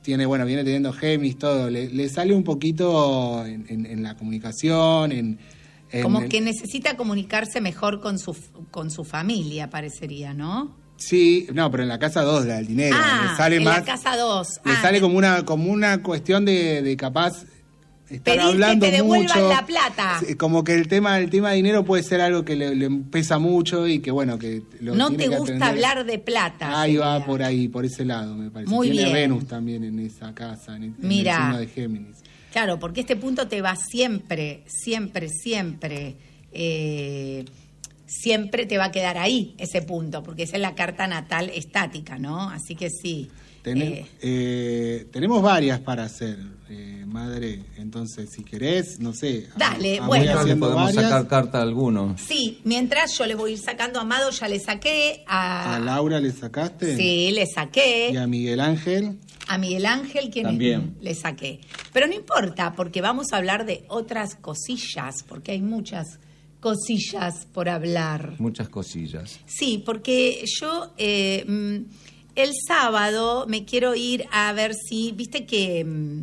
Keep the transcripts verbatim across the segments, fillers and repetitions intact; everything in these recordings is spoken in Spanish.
tiene, bueno, viene teniendo Géminis, todo, le, le sale un poquito en, en, en la comunicación, en, en como el, que necesita comunicarse mejor con su con su familia, parecería, ¿no? Sí, no, pero en la casa dos, la del dinero, ah, le sale en más, la casa dos. le ah, sale como una como una cuestión de, de capaz estar pedir hablando que te devuelvan mucho, la plata. como que el tema el tema de dinero puede ser algo que le, le pesa mucho y que bueno que lo no tiene te que gusta atender. hablar de plata. Ahí sería. va por ahí, por ese lado, me parece. Muy tiene bien. Venus también en esa casa, en, en Mira, el signo de Géminis. Claro, porque este punto te va siempre, siempre, siempre, eh, siempre te va a quedar ahí ese punto, porque esa es la carta natal estática, ¿no? Así que sí. Ten, eh, eh, tenemos varias para hacer, eh, madre. Entonces, si querés, no sé. Dale, a, a bueno. Le podemos varias. sacar carta a algunos. Sí, mientras yo le voy a ir sacando a Amado, ya le saqué. A, ¿A Laura le sacaste? Sí, le saqué. ¿Y a Miguel Ángel? A Miguel Ángel, ¿quién También. es? Le saqué. Pero no importa, porque vamos a hablar de otras cosillas, porque hay muchas cosillas por hablar. Muchas cosillas. Sí, porque yo eh, mm, el sábado me quiero ir a ver si, viste que mm,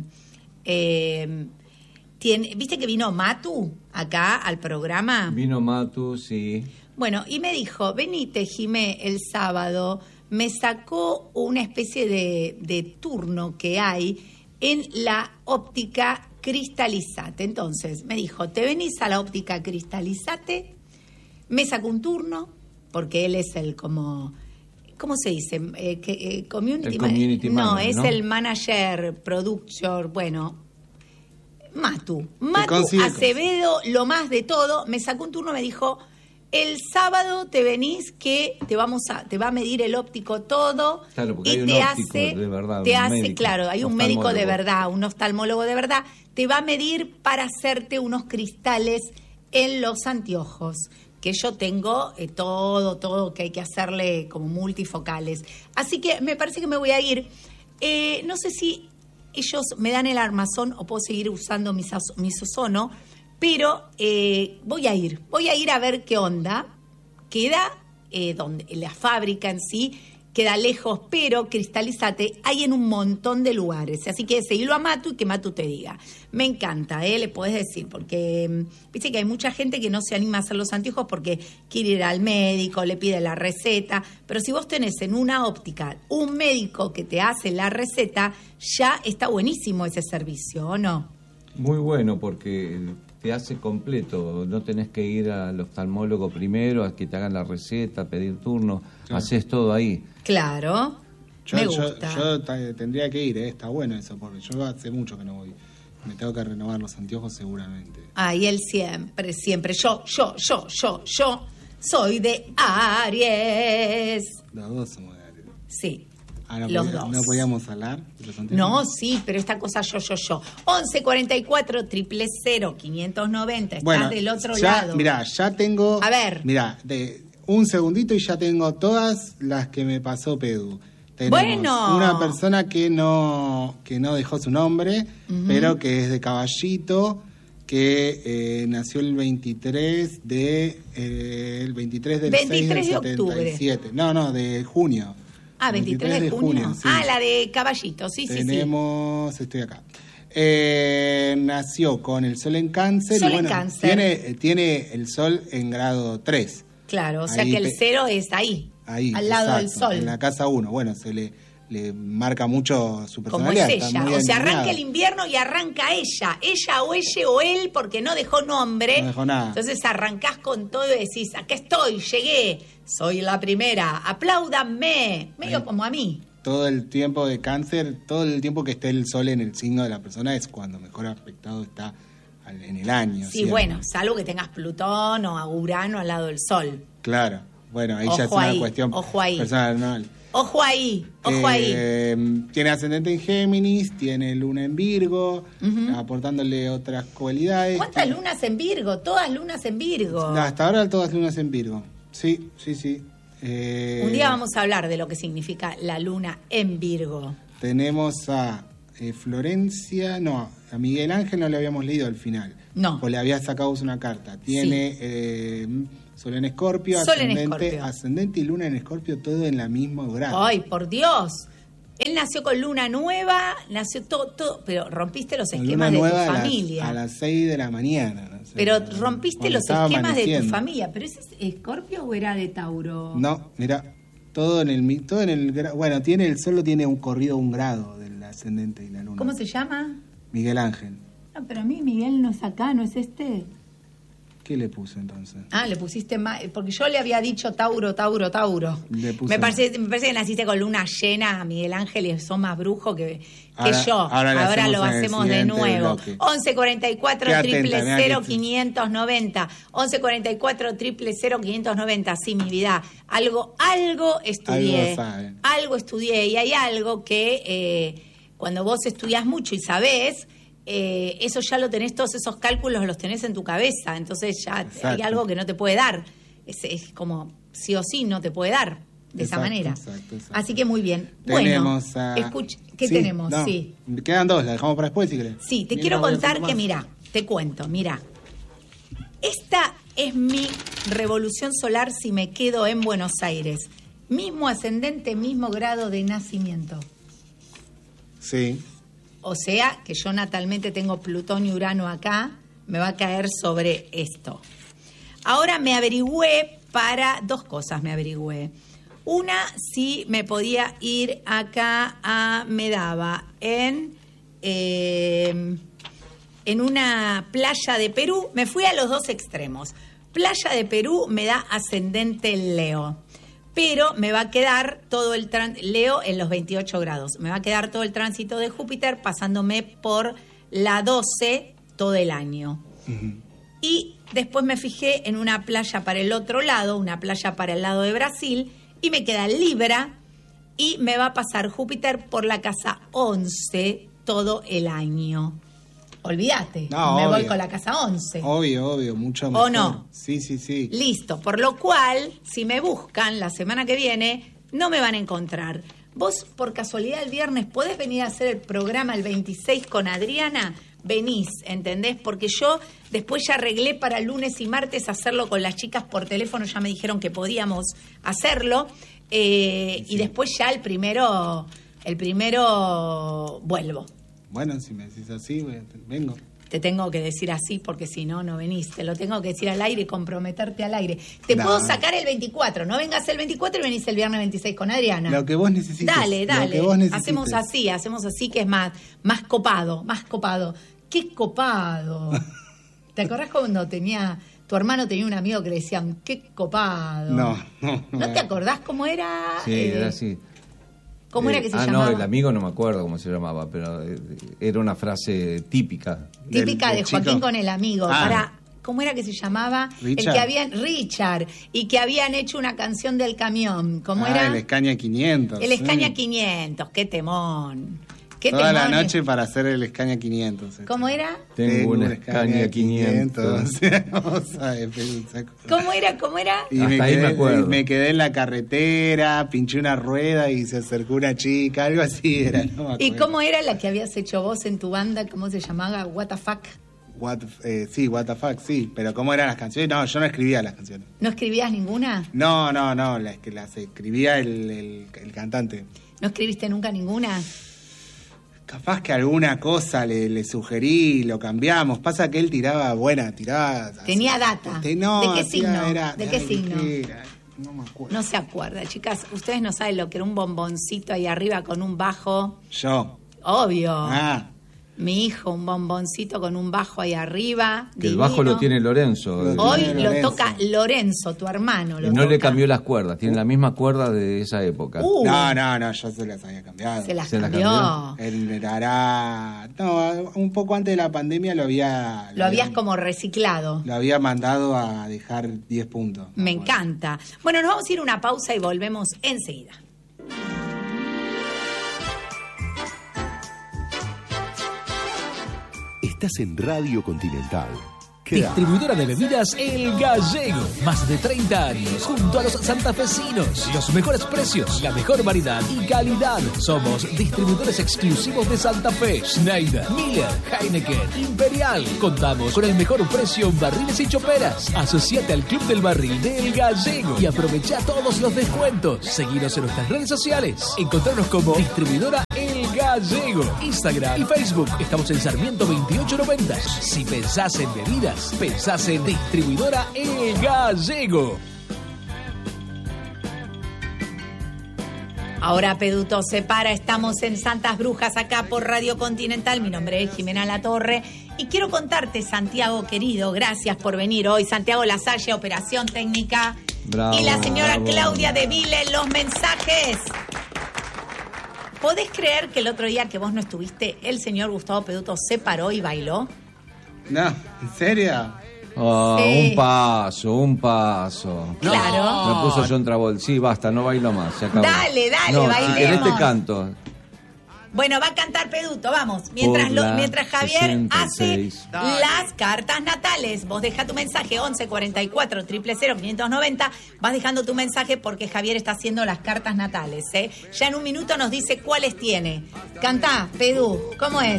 eh, tiene, viste que vino Matu acá al programa. Vino Matu, sí. Bueno, y me dijo, venite, Jimé, el sábado. Me sacó una especie de, de turno que hay en la óptica Cristalizate. Entonces, me dijo, te venís a la óptica Cristalizate, me sacó un turno, porque él es el como... ¿Cómo se dice? Eh, que, eh, community, El community ma- No, manager, es ¿no? el manager, producer, bueno... Matu. Matu consigue Acevedo, lo más de todo, me sacó un turno, me dijo... El sábado te venís que te vamos a te va a medir el óptico todo Claro, porque y hay un te óptico hace de verdad, te un hace médico, claro, hay un médico de oftalmólogo. verdad, un oftalmólogo de verdad, te va a medir para hacerte unos cristales en los anteojos, que yo tengo eh, todo todo que hay que hacerle como multifocales. Así que me parece que me voy a ir. Eh, no sé si ellos me dan el armazón o puedo seguir usando mis mis ozono, pero eh, voy a ir, voy a ir a ver qué onda. Queda, eh, donde la fábrica en sí, queda lejos, pero Cristalizate hay en un montón de lugares. Así que seguilo a Matu y que Matu te diga. Me encanta, ¿eh? Le podés decir, porque mm, viste que hay mucha gente que no se anima a hacer los anteojos porque quiere ir al médico, le pide la receta. Pero si vos tenés en una óptica un médico que te hace la receta, ya está buenísimo ese servicio, ¿o no? Muy bueno porque te hace completo, no tenés que ir al oftalmólogo primero, a que te hagan la receta, pedir turno, Claro. haces todo ahí. Claro, Yo, me yo, gusta. yo ta- tendría que ir, ¿eh? Está bueno eso, porque yo hace mucho que no voy. Me tengo que renovar los anteojos seguramente. Ay, él siempre, siempre. Yo, yo, yo, yo, yo soy de Aries. Los dos somos de Aries. Sí, Ah, no, los podía- dos. no podíamos hablar de los anteojos. No, sí, pero esta cosa yo, yo, yo. once cuarenta y cuatro, cero cero, quinientos noventa. Estás Bueno, del otro ya, lado. Mirá, ya tengo... A ver. Mirá, de un segundito y ya tengo todas las que me pasó Pedu. Tenemos Bueno. una persona que no, que no dejó su nombre, Ujú. pero que es de Caballito, que eh, nació el veintitrés de eh, el veintitrés del veintitrés seis de del octubre. setenta y siete. No, no, de junio. Ah, veintitrés de junio. sí. Ah, la de Caballito, sí, sí, sí. Tenemos, estoy acá. Eh, nació con el sol en cáncer. Sol y en bueno, Cáncer. Tiene, tiene el sol en grado tres. Claro, o sea Ahí que el pe- cero es ahí, Ahí, al lado del exacto, sol. en la casa uno. Bueno, se le, le marca mucho su Como personalidad. es está ella. muy O sea, alineada. arranca el invierno y arranca ella. Ella o ella o él, porque no dejó nombre. No dejó nada. Entonces arrancás con todo y decís, acá estoy, llegué, soy la primera, apláudanme. Medio Ahí. como a mí. Todo el tiempo de cáncer, todo el tiempo que esté el sol en el signo de la persona es cuando mejor aspectado está al- en el año. Sí, siempre. bueno, salvo que tengas Plutón o a Urano al lado del Sol. Claro. Bueno, ahí ya es Ojo una ahí, cuestión ojo ahí. personal. Ojo ahí, ojo ahí. Eh, tiene ascendente en Géminis, tiene luna en Virgo, aportándole otras cualidades. ¿Cuántas Tiene- lunas en Virgo? Todas lunas en Virgo. No, hasta ahora todas lunas en Virgo. Sí, sí, sí. Eh, Un día vamos a hablar de lo que significa la luna en Virgo. Tenemos a eh, Florencia, no, a Miguel Ángel no le habíamos leído al final. No. O le había sacado una carta. Tiene eh, Sol en Escorpio, Sol en ascendente, Escorpio. ascendente y luna en Escorpio, todo en la misma grado. Ay, por Dios. Él nació con luna nueva, nació todo, todo, pero rompiste los Con esquemas luna de tu nueva a las- familia. A las seis de la mañana. No sé, Pero cuando- rompiste cuando los estaba esquemas de tu amaneciendo. familia. ¿Pero ese es Escorpio o era de Tauro? No, mira, todo en el mi- todo en el gra- bueno, tiene el solo tiene un corrido un grado del ascendente y la luna. ¿Cómo se llama? Miguel Ángel. No, pero a mí Miguel no es acá, no es este. ¿Qué le puse entonces? Ah, le pusiste más, porque yo le había dicho Tauro, Tauro, Tauro. Le puse Me más. parece, me parece que naciste con luna llena, Miguel Ángel, y sos más brujo que, que Ahora- yo. ahora le Ahora hacemos lo en el hacemos de siguiente nuevo. bloque. once cuarenta y cuatro, Qué atenta, triple mirá cero, que- quinientos noventa. once cuarenta y cuatro, triple cero, quinientos noventa. Sí, mi vida. Algo, algo estudié. Algo sabe. Algo estudié. Y hay algo que eh, cuando vos estudiás mucho y sabés, eh, eso ya lo tenés, todos esos cálculos los tenés en tu cabeza. Entonces ya Exacto. hay algo que no te puede dar. Es, es como sí o sí no te puede dar de esa Exacto, manera. exacto, exacto. Así que muy bien. Tenemos bueno, a... escuch- ¿qué Sí, tenemos? no, Sí. Quedan dos, la dejamos para después si querés. Sí, te Mientras quiero voy a contar hacer que, más. mira, te cuento, mira. Esta es mi revolución solar si me quedo en Buenos Aires. Mismo ascendente, mismo grado de nacimiento. Sí. O sea, que yo natalmente tengo Plutón y Urano acá, me va a caer sobre esto. Ahora me averigüé para dos cosas, me averigüé. Una, si me podía ir acá a, me daba en, eh, en una playa de Perú, me fui a los dos extremos. Playa de Perú me da ascendente Leo. Pero me va a quedar todo el tran- Leo en los veintiocho grados. Me va a quedar todo el tránsito de Júpiter pasándome por la doce todo el año. Ujú. Y después me fijé en una playa para el otro lado, una playa para el lado de Brasil, y me queda Libra, y me va a pasar Júpiter por la casa once todo el año. Olvídate, No, me voy obvio. con la casa once. Obvio, obvio, mucho mejor. ¿O no? Sí, sí, sí. Listo, por lo cual, si me buscan la semana que viene, no me van a encontrar. Vos, por casualidad, el viernes, ¿podés venir a hacer el programa el veintiséis con Adriana? Venís, ¿entendés? Porque yo después ya arreglé para lunes y martes hacerlo con las chicas por teléfono, ya me dijeron que podíamos hacerlo. eh, Sí. Y después ya el primero, el primero vuelvo. Bueno, si me decís así, bueno, vengo. Te tengo que decir así porque si no, no venís. Te lo tengo que decir al aire y comprometerte al aire. Te No. puedo sacar el veinticuatro. No vengas el veinticuatro y venís el viernes veintiséis con Adriana. Lo que vos necesites. Dale, lo dale. que vos necesites. Hacemos así, hacemos así que es más, más copado, más copado. ¡Qué copado! ¿Te acordás cuando tenía... Tu hermano tenía un amigo que le decían, qué copado? No, no. ¿No te acordás cómo era? Sí, eh, era así. ¿Cómo era Eh, que se ah, llamaba? no, el amigo no me acuerdo cómo se llamaba, pero eh, era una frase típica. Típica del- de del Joaquín chico. con el amigo. Ah. Para, ¿cómo era que se llamaba? Richard. El que habían, Richard, y que habían hecho una canción del camión. ¿Cómo Ah, era? el Escaña quinientos. El Escaña sí. quinientos. Qué temón. Qué Toda la temón. noche para hacer el Escaña quinientos. este. ¿Cómo era? Tengo una Escaña quinientos. Vamos a ver, pensá cosas. ¿Cómo era? ¿Cómo era? Y Hasta me ahí quedé, me acuerdo. y me quedé en la carretera, pinché una rueda y se acercó una chica, algo así era. No me ¿Y acuerdo. cómo era la que habías hecho vos en tu banda? ¿Cómo se llamaba? What the fuck. What, eh, sí, what the fuck, sí. Pero ¿cómo eran las canciones? No, yo no escribía las canciones. ¿No escribías ninguna? No, no, no, las que las escribía el, el, el cantante. ¿No escribiste nunca ninguna? Capaz que alguna cosa le, le sugerí, lo cambiamos. Pasa que él tiraba, buena, tiraba... así. Tenía data. Te- no, ¿De qué tira- signo? era- ¿De qué ay, signo? qué era? No me acuerdo. No se acuerda, chicas. Ustedes no saben lo que era un bomboncito ahí arriba con un bajo. Yo. Obvio. Ah, Mi hijo, un bomboncito con un bajo ahí arriba. Que el divino. bajo lo tiene Lorenzo. Lo eh, Hoy tiene lo Lorenzo. toca Lorenzo, tu hermano. Lo y no le toca. cambió las cuerdas, tiene la misma cuerda de esa época. Uh, no, no, no, yo se las había cambiado. se las ¿Se las cambió. cambió? Él hará... No, un poco antes de la pandemia lo había... Lo habías había- como reciclado. Lo había mandado a dejar diez puntos. Me Bueno. encanta. Bueno, nos vamos a ir a una pausa y volvemos enseguida. Estás en Radio Continental. Distribuidora de bebidas El Gallego. Más de treinta años junto a los santafesinos. Los mejores precios, la mejor variedad y calidad. Somos distribuidores exclusivos de Santa Fe. Schneider, Miller, Heineken, Imperial. Contamos con el mejor precio en barriles y choperas. Asociate al Club del Barril de El Gallego y aprovecha todos los descuentos. Seguinos en nuestras redes sociales. Encontrarnos como Distribuidora El Gallego. Instagram y Facebook. Estamos en Sarmiento veintiocho noventa. Si pensás en bebidas, pensás en Distribuidora El Gallego. Ahora Peduto se para, estamos en Santas Brujas acá por Radio Continental. Mi nombre es Jimena Latorre y quiero contarte, Santiago querido, gracias por venir hoy. Santiago Lasalle, operación técnica. Bravo, y la señora bravo. Claudia de Vila en los mensajes. ¿Podés creer que el otro día que vos no estuviste, el señor Gustavo Peduto se paró y bailó? No, ¿en serio? Oh, Sí. Un paso, un paso. Claro. Me puso John Travolta. Sí, basta, no bailo más. Se acabó. Dale, dale, no, bailemos. Si querés te canto. Bueno, va a cantar Peduto, vamos. Mientras, Por lo, la mientras Javier sesenta y seis. hace las cartas natales. Vos deja tu mensaje once cuarenta y cuatro, cero cero cero, quinientos noventa. Vas dejando tu mensaje porque Javier está haciendo las cartas natales, ¿eh? Ya en un minuto nos dice cuáles tiene. Cantá, Pedú, ¿cómo es?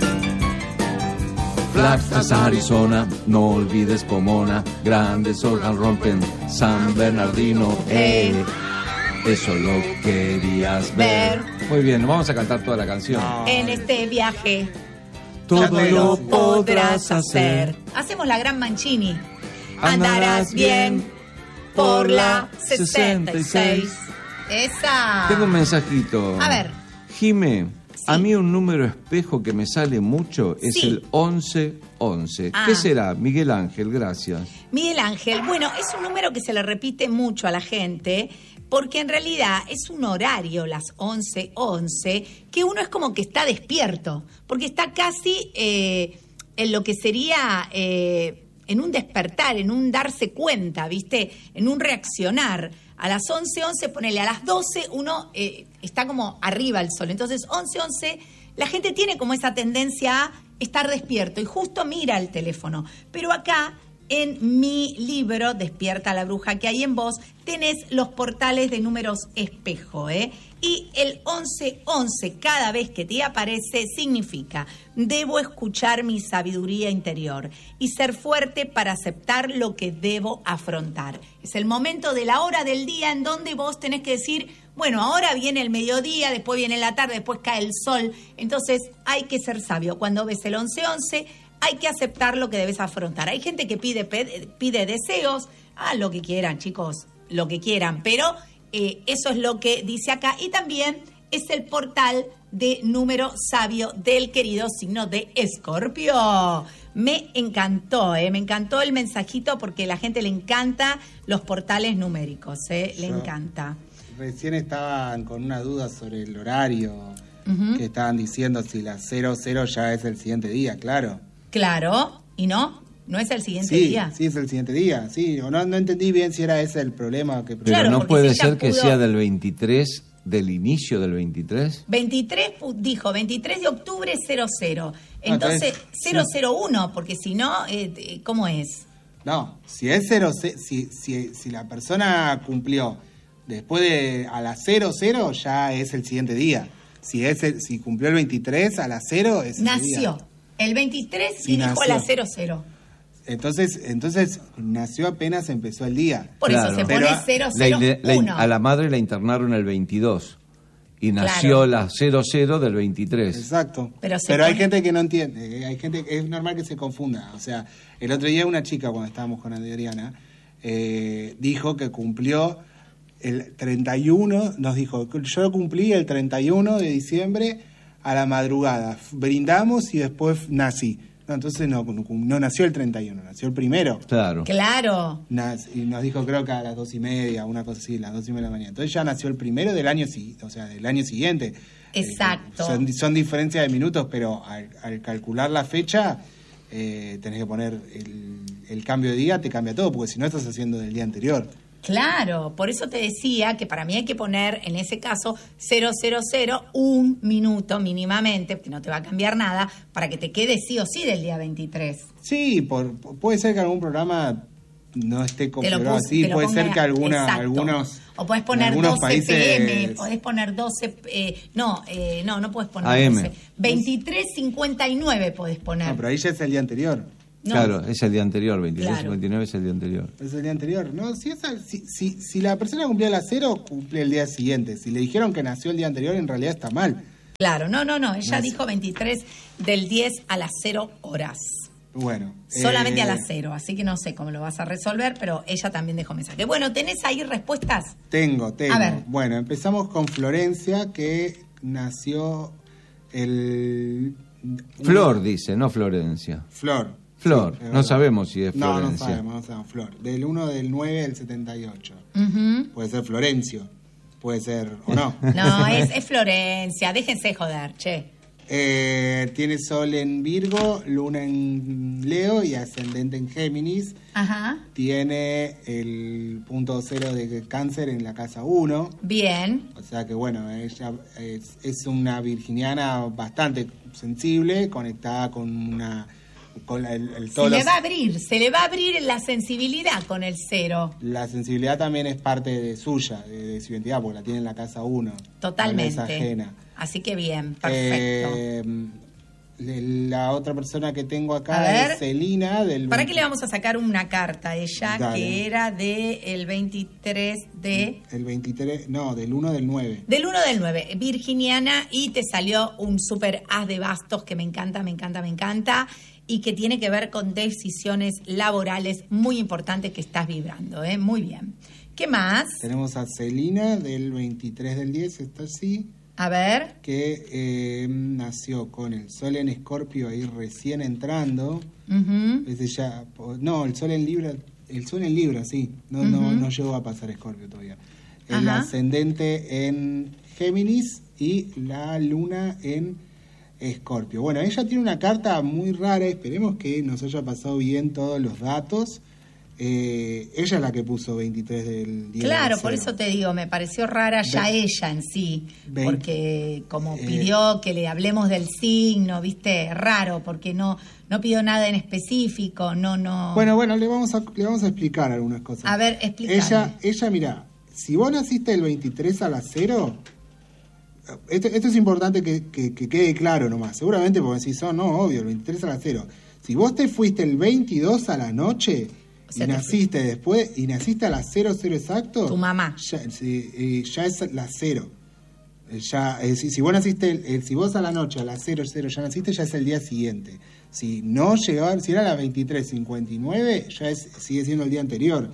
Flagstaff, Arizona, no olvides Pomona, grandes Organ rompen, San Bernardino, eh, eso lo querías ver. Muy bien, vamos a cantar toda la canción. En este viaje Todo todo lo podrás hacer. Hacemos la gran Mancini. Andarás Andarás bien bien por la sesenta y seis. sesenta Esa. Tengo un mensajito. A ver. Jime, Sí. a mí un número espejo que me sale mucho es Sí. el once once. Ah. ¿Qué será? Miguel Ángel, gracias. Miguel Ángel, bueno, es un número que se le repite mucho a la gente porque en realidad es un horario, las once once, que uno es como que está despierto, porque está casi eh, en lo que sería eh, en un despertar, en un darse cuenta, ¿viste? En un reaccionar. A las once once, ponele, a las doce uno eh, está como arriba el sol. Entonces, once once, la gente tiene como esa tendencia a estar despierto y justo mira el teléfono. Pero acá, en mi libro, Despierta la Bruja que hay en vos, tenés los portales de números espejo, ¿eh? Y el once once, cada vez que te aparece, significa: debo escuchar mi sabiduría interior y ser fuerte para aceptar lo que debo afrontar. Es el momento de la hora del día en donde vos tenés que decir: bueno, ahora viene el mediodía, después viene la tarde, después cae el sol. Entonces hay que ser sabio. Cuando ves el once once, hay que aceptar lo que debes afrontar. Hay gente que pide, pide deseos, ah, lo que quieran, chicos, lo que quieran, pero eh, eso es lo que dice acá. Y también es el portal de número sabio del querido signo de Escorpio. Me encantó, ¿eh? Me encantó el mensajito porque a la gente le encanta los portales numéricos, ¿eh? Le Yo- encanta. Recién estaban con una duda sobre el horario, Ujú. que estaban diciendo si la cero cero ya es el siguiente día, claro. Claro, ¿y no? ¿No es el siguiente Sí, día? sí es el siguiente día, sí. O no, no entendí bien si era ese el problema. Que Pero Claro, no porque puede si ya ser que pudo- sea del veintitrés, del inicio del veintitrés. veintitrés, pu- dijo, veintitrés de octubre, cero cero. Entonces, entonces, cero sí. cero uno, porque si no, eh, eh, ¿cómo es? No, si es cero, si, si, si la persona cumplió después de a las cero cero ya es el siguiente día. Si es el- si cumplió el veintitrés a las cero es el Nació día. el veintitrés Sí, y dijo a nació. las cero cero. Entonces, entonces nació apenas empezó el día. Por Claro. eso se Pero pone a- cero La cero ine- la in- uno. a la madre la internaron el veintidós y nació Claro. la cero cero del veintitrés. Exacto. Pero Pero, se hay pone- gente que no entiende, eh, hay gente que es normal que se confunda. O sea, el otro día una chica cuando estábamos con Adriana eh, dijo que cumplió el treinta y uno, nos dijo, yo cumplí el treinta y uno de diciembre a la madrugada, brindamos y después nací. No, entonces no, no nació el treinta y uno, nació el primero. Claro. Claro. Nas- y nos dijo creo que a las dos y media, una cosa así, las dos y media de la mañana. Entonces ya nació el primero del año siguiente, o sea, del año siguiente. Exacto. Eh, son, son diferencias de minutos, pero al, al calcular la fecha, eh, tenés que poner el, el cambio de día, te cambia todo, porque si no estás haciendo del día anterior. Claro, por eso te decía que para mí hay que poner, en ese caso, cero cero cero, un minuto mínimamente, que no te va a cambiar nada, para que te quede sí o sí del día veintitrés. Sí, por, puede ser que algún programa no esté configurado pus- así, te lo puede ponga- ser que alguna, exacto. algunos... O puedes en poner algunos doce países- P M, podés poner doce, eh, no, eh, no, no puedes poner A M. doce. veintitrés cincuenta y nueve podés poner. No, pero ahí ya es el día anterior. No. Claro, es el día anterior, veintitrés Claro. cincuenta y nueve es el día anterior. Es el día anterior. No, si, esa, si, si, si la persona cumplió a las cero, cumple el día siguiente. Si le dijeron que nació el día anterior, en realidad está mal. Claro, no, no, no, ella No. dijo veintitrés del diez a las cero horas. Bueno. Solamente eh, a las cero, así que no sé cómo lo vas a resolver, pero ella también dejó mensaje. Bueno, ¿tenés ahí respuestas? Tengo, tengo. A ver. Bueno, empezamos con Florencia, que nació el... Flor dice, no Florencia. Flor. Flor, Sí, es no verdad. sabemos si es No, no Florencia. sabemos, no sabemos. Flor. Del uno del nueve al setenta y ocho. Ujú. Puede ser Florencio. Puede ser, o no. No, es, es Florencia, déjense joder, che. Eh, tiene Sol en Virgo, Luna en Leo y ascendente en Géminis. Ajá, Tiene el punto cero de Cáncer en la casa uno. bien. O sea que bueno, ella es, es una virginiana bastante sensible, conectada con una... Con la, el, el- Se todos le los- va a abrir, se le va a abrir la sensibilidad con el cero. La sensibilidad también es parte de suya, de, de su identidad, porque la tiene en la casa uno. Totalmente. No es ajena. Así que bien, perfecto. Eh, le- la otra persona que tengo acá A ver. es Celina del... ¿Para qué le vamos a sacar una carta a ella Dale. que era del veintitrés de... El veintitrés, no, del uno del nueve. Del uno del nueve, virginiana, y te salió un super as de bastos que me encanta, me encanta, me encanta, y que tiene que ver con decisiones laborales muy importantes que estás vibrando, ¿eh? Muy bien. ¿Qué más? Tenemos a Celina del veintitrés del diez, está así, A ver. que eh, nació con el sol en Escorpio ahí recién entrando. Ujú. Ese ya, no, el sol en Libra, el sol en Libra, sí, no, no, Ujú. no llegó a pasar Escorpio todavía. El Ajá. ascendente en Géminis y la luna en Escorpio. Bueno, ella tiene una carta muy rara, esperemos que nos haya pasado bien todos los datos. Eh, ella es la que puso veintitrés del diez. Claro, del por cero. eso te digo, me pareció rara ya Ve- ella en sí, Ve- porque como eh, pidió que le hablemos del signo, viste, raro, porque no no pidió nada en específico, no, no. Bueno, bueno, le vamos a, le vamos a explicar algunas cosas. A ver, explícame. Ella, ella, mira, si vos naciste el veintitrés a las cero, esto, esto es importante que, que- que quede claro nomás. Seguramente porque decís, oh, no, obvio, el veintitrés a las cero. Si vos te fuiste el veintidós a la noche O sea, y te naciste después, y naciste a las cero, cero exacto, Tu mamá. ya, sí, eh, ya es la cero. Eh, Ya, es decir, si vos naciste, el- el- si vos a la noche a las cero, cero ya naciste, ya es el día siguiente. Si no llegaba, si era la veintitrés cincuenta y nueve, ya es, sigue siendo el día anterior.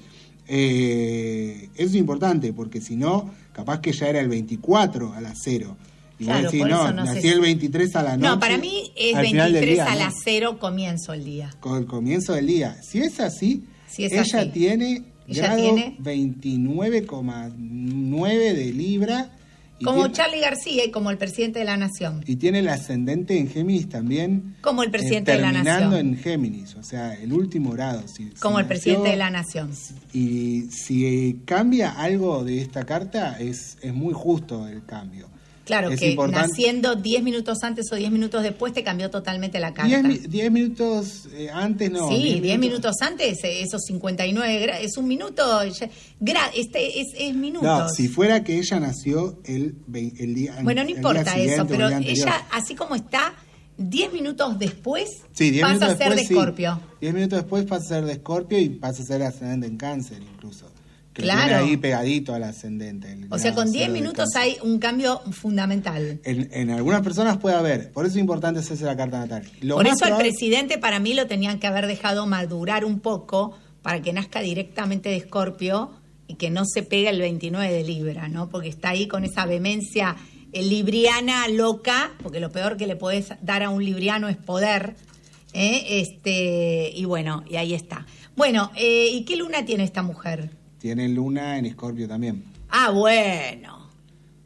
Eh, eso es importante, porque si no, capaz que ya era el veinticuatro a las cero. Y Claro, vos decís, por no, eso no nací sé el si- veintitrés a la noche. No, para mí es al final del veintitrés día, a ¿no? las cero comienzo el día. Con el comienzo del día. Si es así, Si es ella así. tiene Ella grado tiene- veintinueve coma nueve de Libra. Y Como tiene, Charlie García y como el presidente de la Nación. y tiene el ascendente en Géminis también. Como el presidente de la terminando Nación. en Géminis, o sea, el último grado. Si- si Como el nació- presidente de la Nación. Y si cambia algo de esta carta, es, es muy justo el cambio. Claro, Es que importante- naciendo diez minutos antes o diez minutos después te cambió totalmente la carta. Diez, mi- diez minutos eh, antes, no. Sí, diez minutos antes, eh, esos cincuenta y nueve gra- es un minuto, ya- gra- este es, es minutos. No, si fuera que ella nació el, vei- el día Bueno, no el día importa siguiente eso, o el pero día anterior. ella, así como está, diez minutos después Sí, diez pasa minutos a ser de después, sí. Escorpio. diez minutos después pasa a ser de Escorpio y pasa a ser ascendente en Cáncer incluso. Que lo Claro. tiene ahí pegadito al ascendente. el O sea, grado con cero diez de minutos Cáncer. hay un cambio fundamental. En, en algunas personas puede haber, por eso es importante hacerse la carta natal. Lo Por más eso al probable- presidente para mí lo tenían que haber dejado madurar un poco para que nazca directamente de Escorpio y que no se pegue el veintinueve de Libra, ¿no? Porque está ahí con esa vehemencia eh, libriana loca, porque lo peor que le puedes dar a un libriano es poder. ¿eh? Este, y bueno, y ahí está. Bueno, eh, ¿y qué luna tiene esta mujer? Tiene luna en Escorpio también. Ah, bueno.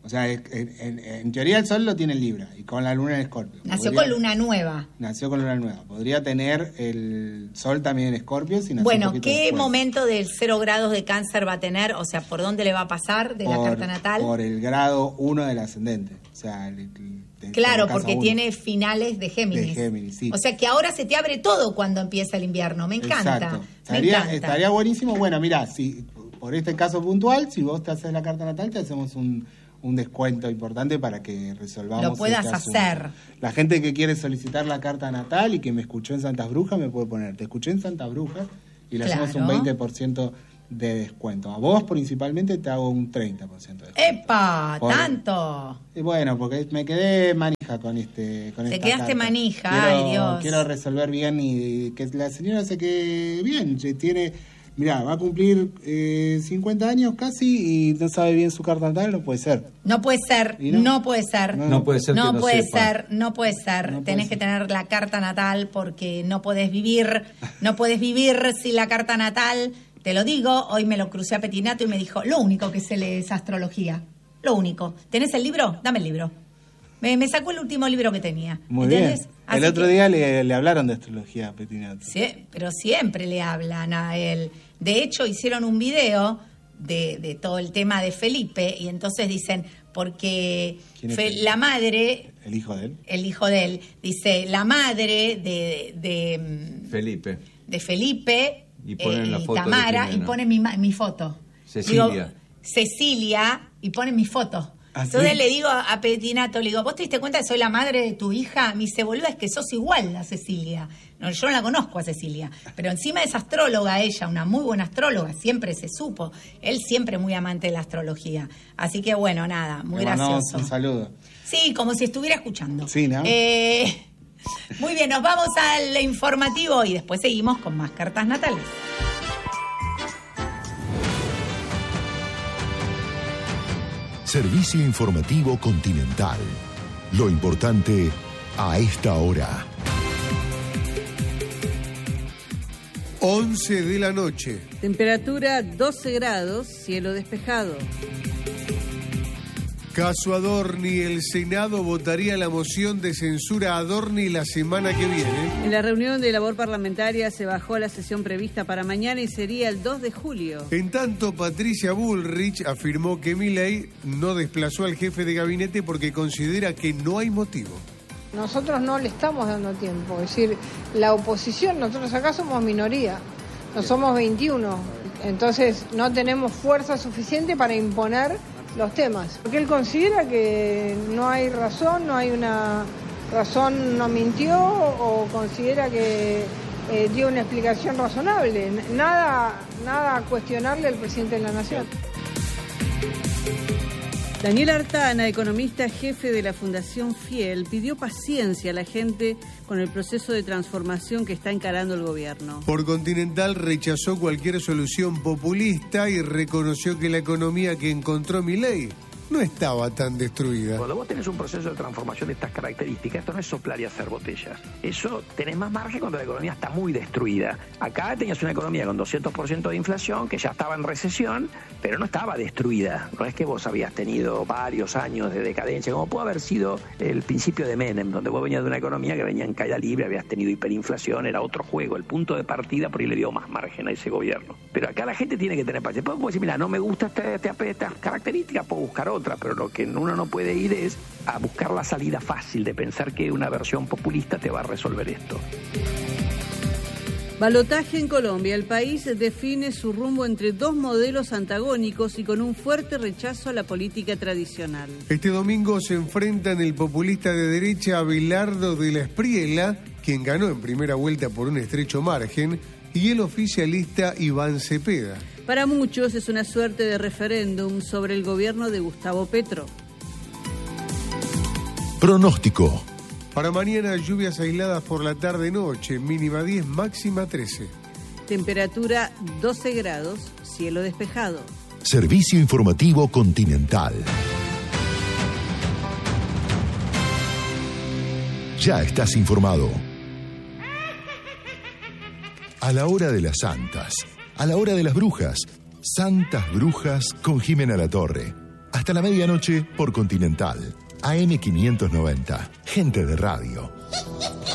O sea, en, en, en teoría el Sol lo tiene en Libra y con la Luna en Escorpio. Nació Podría, con Luna nueva. Nació con Luna nueva. Podría tener el Sol también en Escorpio. Si nació bueno, un poquito ¿qué después. momento del cero grados de Cáncer va a tener? O sea, ¿por dónde le va a pasar de por, la carta natal? Por el grado uno del ascendente. O sea, el, el, claro, porque uno. Tiene finales de Géminis. De Géminis, sí. O sea, que ahora se te abre todo cuando empieza el invierno. Me encanta. Exacto. Me Estaría, encanta. estaría buenísimo. Bueno, mirá, si por este caso puntual, si vos te haces la carta natal, te hacemos un... un descuento importante para que resolvamos lo puedas este asunto. hacer. La gente que quiere solicitar la carta natal y que me escuchó en Santas Brujas me puede poner, te escuché en Santas Brujas y le claro. hacemos un veinte por ciento de descuento. A vos principalmente te hago un treinta por ciento de descuento. ¡Epa! Por, ¡Tanto! Y bueno, porque me quedé manija con este con Te esta quedaste carta. manija, quiero, ay Dios. Quiero resolver bien y que la señora se quede bien, tiene... Mirá, va a cumplir eh, cincuenta años casi y no sabe bien su carta natal, no puede ser. No puede ser, no? no puede ser. No puede ser que No no puede sepa. ser, no puede ser. No puede Tenés ser. que tener la carta natal porque no puedes vivir, no puedes vivir sin la carta natal. Te lo digo, hoy me lo crucé a Petinato y me dijo, lo único que se lee es astrología. Lo único. ¿Tenés el libro? Dame el libro. Me, me sacó el último libro que tenía. Muy ¿Entendés? bien. Así El otro que- día le, le hablaron de astrología a Petinato. Sí, pero siempre le hablan a él. De hecho, hicieron un video de, de todo el tema de Felipe y entonces dicen, porque ¿Quién es Fe- Felipe? la madre, El hijo de él. el hijo de él, dice, la madre de, de, Felipe. de Felipe Y ponen la foto de Tamara quién y era. pone mi, ma- mi foto. Cecilia. Digo, Cecilia y pone mi foto. ¿Ah, sí? Entonces le digo a Petinato, le digo, ¿vos te diste cuenta que soy la madre de tu hija? Me dice, boluda, es que sos igual a Cecilia. No, yo no la conozco a Cecilia, pero encima es astróloga ella, una muy buena astróloga, siempre se supo. Él siempre muy amante de la astrología. Así que bueno, nada, muy Le mandamos gracioso. un saludo. Sí, como si estuviera escuchando. Sí, ¿no? Eh, muy bien, nos vamos al informativo y después seguimos con más cartas natales. Servicio informativo Continental. Lo importante a esta hora. once de la noche. Temperatura doce grados, cielo despejado. Caso Adorni, el Senado votaría la moción de censura a Adorni la semana que viene. En la reunión de labor parlamentaria se bajó la sesión prevista para mañana y sería el dos de julio. En tanto, Patricia Bullrich afirmó que Milei no desplazó al jefe de gabinete porque considera que no hay motivo. Nosotros no le estamos dando tiempo, es decir, la oposición, nosotros acá somos minoría, no somos veintiuno, entonces no tenemos fuerza suficiente para imponer los temas. Porque él considera que no hay razón, no hay una razón, no mintió o considera que eh, dio una explicación razonable, nada, nada a cuestionarle al presidente de la Nación. Daniel Artana, economista jefe de la Fundación Fiel, pidió paciencia a la gente con el proceso de transformación que está encarando el gobierno. Por Continental rechazó cualquier solución populista y reconoció que la economía que encontró Milei no estaba tan destruida. Cuando vos tenés un proceso de transformación de estas características, esto no es soplar y hacer botellas. Eso tenés más margen cuando la economía está muy destruida. Acá tenías una economía con doscientos por ciento de inflación, que ya estaba en recesión, pero no estaba destruida. No es que vos habías tenido varios años de decadencia, como pudo haber sido el principio de Menem, donde vos venías de una economía que venía en caída libre, habías tenido hiperinflación, era otro juego. El punto de partida por ahí le dio más margen a ese gobierno. Pero acá la gente tiene que tener paciencia. Puedo decir, mira, no me gusta este, este, estas características, puedo buscar otra, pero lo que uno no puede ir es a buscar la salida fácil de pensar que una versión populista te va a resolver esto. Balotaje en Colombia. El país define su rumbo entre dos modelos antagónicos y con un fuerte rechazo a la política tradicional. Este domingo se enfrentan el populista de derecha Abelardo de la Espriella, quien ganó en primera vuelta por un estrecho margen, y el oficialista Iván Cepeda. Para muchos es una suerte de referéndum sobre el gobierno de Gustavo Petro. Pronóstico. Para mañana, lluvias aisladas por la tarde-noche, mínima diez, máxima trece. Temperatura doce grados, cielo despejado. Servicio informativo Continental. Ya estás informado. A la hora de las santas, a la hora de las brujas, Santas Brujas con Jimena Latorre. Hasta la medianoche por Continental. A M quinientos noventa. Gente de radio.